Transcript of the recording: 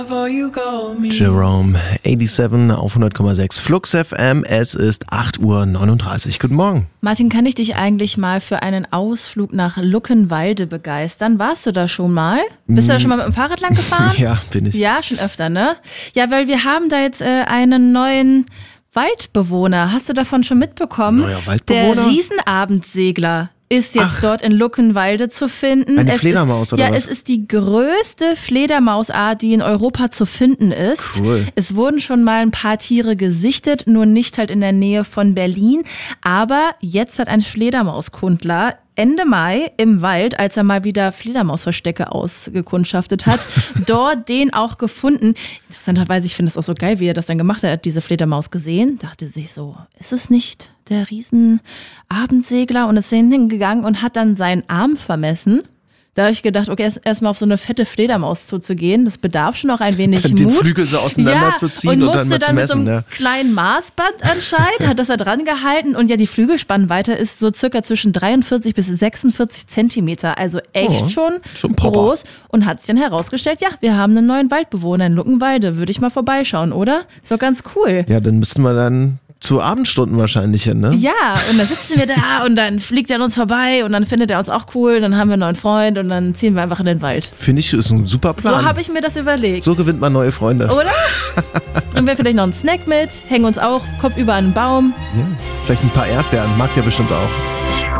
Jerome, 87 auf 100,6 Flux FM. Es ist 8:39 Uhr. Guten Morgen. Martin, kann ich dich eigentlich mal für einen Ausflug nach Luckenwalde begeistern? Warst du da schon mal? Bist du da schon mal mit dem Fahrrad lang gefahren? Ja, bin ich. Ja, schon öfter, ne? Ja, weil wir haben da jetzt einen neuen Waldbewohner. Hast du davon schon mitbekommen? Neuer Waldbewohner? Der Riesenabendsegler ist jetzt dort in Luckenwalde zu finden. Eine Fledermaus oder was? Ja, es ist die größte Fledermausart, die in Europa zu finden ist. Cool. Es wurden schon mal ein paar Tiere gesichtet, nur nicht halt in der Nähe von Berlin. Aber jetzt hat ein Fledermauskundler Ende Mai im Wald, als er mal wieder Fledermausverstecke ausgekundschaftet hat, dort den auch gefunden. Interessanterweise, ich finde es auch so geil, wie er das dann gemacht hat. Er hat diese Fledermaus gesehen, dachte sich so, ist es nicht der Riesenabendsegler? Und ist hingegangen und hat dann seinen Arm vermessen. Da habe ich gedacht, okay, erstmal auf so eine fette Fledermaus zuzugehen, das bedarf schon noch ein wenig Mut. Den Flügel so auseinanderzuziehen und dann mal zu messen. Und musste dann mit so einem kleinen Maßband anscheinend, hat das da dran gehalten. Und ja, die Flügelspannweite ist so circa zwischen 43 bis 46 Zentimeter. Also echt schon groß. Und hat sich dann herausgestellt, ja, wir haben einen neuen Waldbewohner in Luckenwalde. Würde ich mal vorbeischauen, oder? Ist doch ganz cool. Ja, dann müssten wir dann zu Abendstunden wahrscheinlich hin, ne? Ja, und dann sitzen wir da und dann fliegt er an uns vorbei und dann findet er uns auch cool, dann haben wir einen neuen Freund und dann ziehen wir einfach in den Wald. Finde ich, ist ein super Plan. So habe ich mir das überlegt. So gewinnt man neue Freunde. Oder? Bringen wir vielleicht noch einen Snack mit, hängen uns auch kopfüber an einen Baum. Ja, vielleicht ein paar Erdbeeren, mag der bestimmt auch.